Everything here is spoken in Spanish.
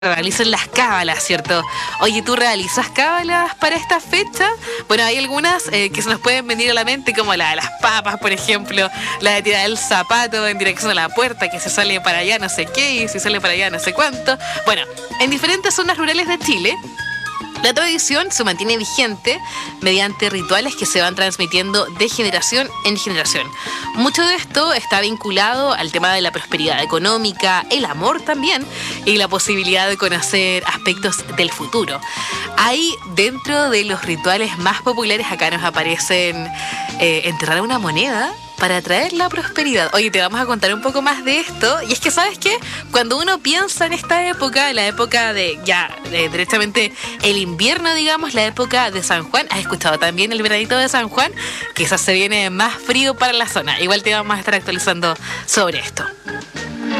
realicen las cábalas, ¿cierto? Oye, ¿tú realizas cábalas para esta fecha? Bueno, hay algunas que se nos pueden venir a la mente, como la de las papas, por ejemplo, la de tirar el zapato en dirección a la puerta, que se sale para allá no sé qué y se sale para allá no sé cuánto. Bueno, en diferentes zonas rurales de Chile, la tradición se mantiene vigente mediante rituales que se van transmitiendo de generación en generación. Mucho de esto está vinculado al tema de la prosperidad económica, el amor también y la posibilidad de conocer aspectos del futuro. Hay dentro de los rituales más populares, acá nos aparecen enterrar una moneda para atraer la prosperidad. Oye, te vamos a contar un poco más de esto. Y es que, ¿sabes qué? Cuando uno piensa en esta época, la época de directamente el invierno, digamos, la época de San Juan, ¿has escuchado también el veranito de San Juan? Quizás se viene más frío para la zona. Igual te vamos a estar actualizando sobre esto.